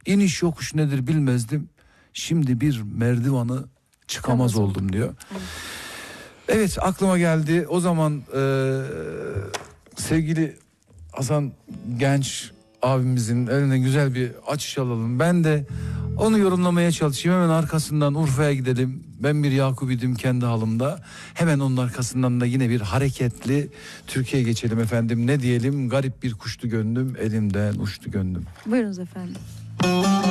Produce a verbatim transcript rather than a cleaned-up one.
İniş yokuş nedir bilmezdim. Şimdi bir merdivanı çıkamaz Çıkamaz oldum diyor. Evet. Evet, aklıma geldi. O zaman e, sevgili Hasan Genç abimizin eline güzel bir açış alalım. Ben de onu yorumlamaya çalışayım. Hemen arkasından Urfa'ya gidelim. Ben bir Yakubidim kendi halımda. Hemen onun arkasından da yine bir hareketli Türkiye'ye geçelim efendim. Ne diyelim? Garip bir kuştu gönlüm, elimden uçtu gönlüm. Buyurunuz efendim.